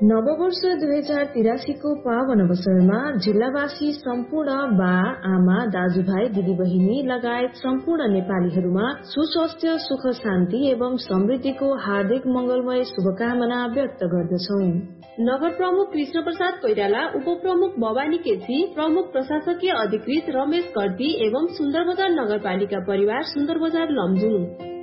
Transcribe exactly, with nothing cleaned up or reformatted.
नववर्ष दुई हजार तिरासीको पावन अवसरमा जिल्लावासी सम्पूर्ण बा आमा दाजुभाइ दिदीबहिनी लगायत सम्पूर्ण नेपालीहरूमा सुस्वास्थ्य सुख शान्ति एवं समृद्धिको हार्दिक मंगलमय शुभकामना व्यक्त गर्दछौं। नगर प्रमुख कृष्ण प्रसाद कोइराला, उप प्रमुख भवानी केसी, प्रमुख प्रशासकीय अधिकृत रमेश कर्ती एवं सुन्दरबजार नगरपालिका परिवार सुन्दरबजार लमजुङ।